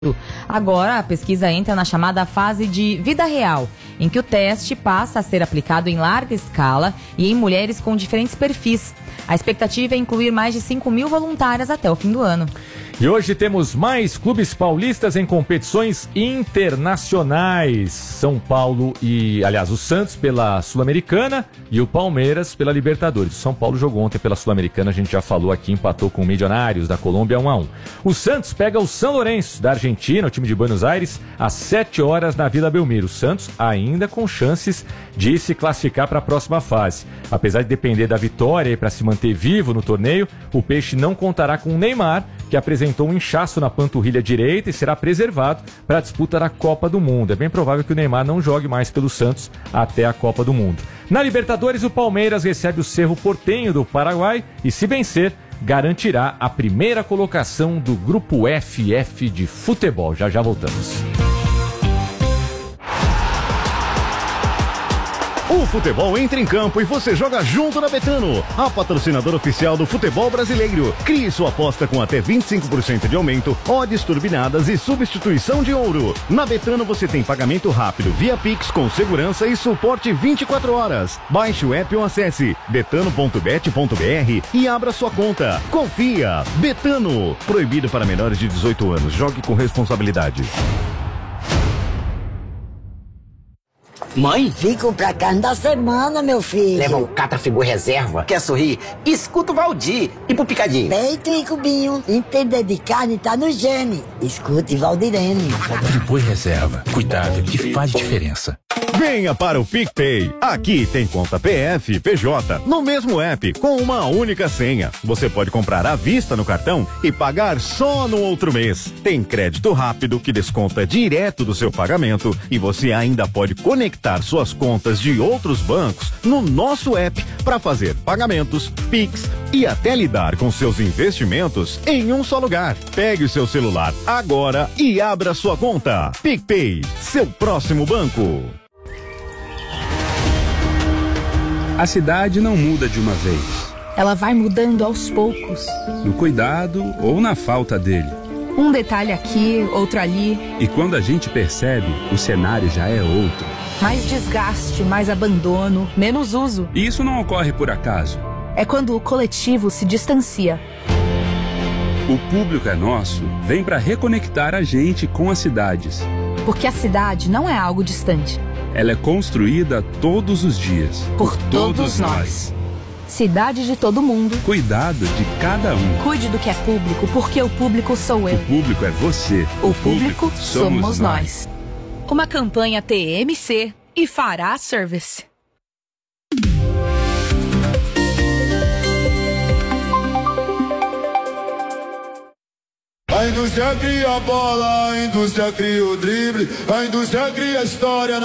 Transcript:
Agora, a pesquisa entra na chamada fase de vida real, em que o teste passa a ser aplicado em larga escala e em mulheres com diferentes perfis. A expectativa é incluir mais de 5.000 voluntárias até o fim do ano. E hoje temos mais clubes paulistas em competições internacionais. São Paulo o Santos pela Sul-Americana e o Palmeiras pela Libertadores. O São Paulo jogou ontem pela Sul-Americana, a gente já falou aqui, empatou com o Milionários da Colômbia 1-1. O Santos pega o São Lourenço da Argentina, o time de Buenos Aires, às 7 horas na Vila Belmiro. O Santos ainda com chances de se classificar para a próxima fase. Apesar de depender da vitória para se manter vivo no torneio, o Peixe não contará com o Neymar, que apresentou um inchaço na panturrilha direita e será preservado para a disputa da Copa do Mundo. É bem provável que o Neymar não jogue mais pelo Santos até a Copa do Mundo. Na Libertadores, o Palmeiras recebe o Cerro Porteño do Paraguai e, se vencer, garantirá a primeira colocação do Grupo FF de futebol. Já voltamos. O futebol entra em campo e você joga junto na Betano, a patrocinadora oficial do futebol brasileiro. Crie sua aposta com até 25% de aumento, odds turbinadas e substituição de ouro. Na Betano você tem pagamento rápido via Pix com segurança e suporte 24 horas. Baixe o app ou acesse betano.bet.br e abra sua conta. Confia! Betano. Proibido para menores de 18 anos. Jogue com responsabilidade. Mãe? Fico pra carne da semana, meu filho. Leva um Catafigu reserva. Quer sorrir? Escuta o Valdir. E pro picadinho? Peito e cubinho. Entender de carne tá no gene. Escute Valdirene. Friboi reserva. Cuidado que faz diferença. Venha para o PicPay. Aqui tem conta PF, PJ, no mesmo app, com uma única senha. Você pode comprar à vista no cartão e pagar só no outro mês. Tem crédito rápido que desconta direto do seu pagamento e você ainda pode conectar suas contas de outros bancos no nosso app para fazer pagamentos, Pix e até lidar com seus investimentos em um só lugar. Pegue o seu celular agora e abra sua conta. PicPay, seu próximo banco. A cidade não muda de uma vez. Ela vai mudando aos poucos. No cuidado ou na falta dele. Um detalhe aqui, outro ali. E quando a gente percebe, o cenário já é outro. Mais desgaste, mais abandono, menos uso. E isso não ocorre por acaso. É quando o coletivo se distancia. O público é nosso, vem para reconectar a gente com as cidades. Porque a cidade não é algo distante. Ela é construída todos os dias. Por todos nós. Cidade de todo mundo. Cuidado de cada um. Cuide do que é público, porque o público sou eu. O público é você. O público somos nós. Uma campanha TMC e Fará Service. A indústria cria a bola, a indústria cria o drible, a indústria cria a história.